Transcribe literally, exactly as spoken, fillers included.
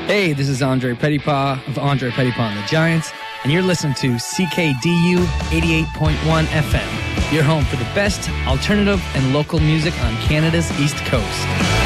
Hey, this is Andre Pettypaw of Andre Pettypaw and the Giants, and you're listening to C K D U eighty-eight point one F M, your home for the best alternative and local music on Canada's East Coast.